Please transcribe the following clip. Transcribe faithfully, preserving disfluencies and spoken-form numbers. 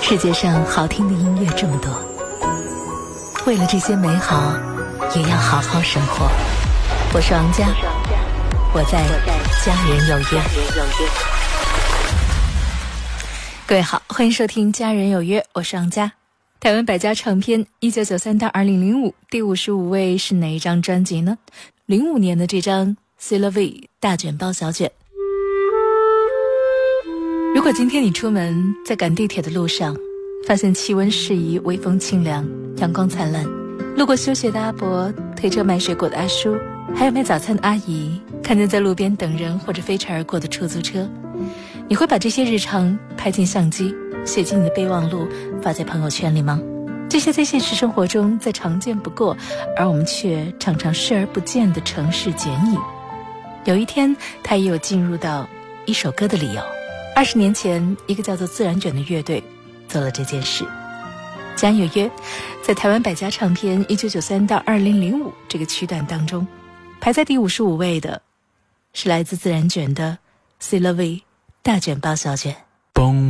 世界上好听的音乐这么多，为了这些美好也要好好生活。我是王佳，我在家人有约。各位好，欢迎收听家人有约，我是王佳。台湾百家唱片一九九三到二零零五，第五十五位是哪一张专辑呢？零五年的这张 C'est la vie 大卷包小卷。如果今天你出门在赶地铁的路上，发现气温适宜，微风清凉，阳光灿烂，路过休息的阿伯，推车卖水果的阿叔，还有卖早餐的阿姨，看见在路边等人或者飞驰而过的出租车，你会把这些日常拍进相机，写进你的备忘录，发在朋友圈里吗？这些在现实生活中再常见不过，而我们却常常视而不见的城市剪影，有一天它也有进入到一首歌的理由。二十年前，一个叫做自然卷的乐队做了这件事。家有约在台湾百家唱片一九九三到二零零五这个区段当中，排在第五十五位的是来自自然卷的 C'est la vie 大卷包小卷。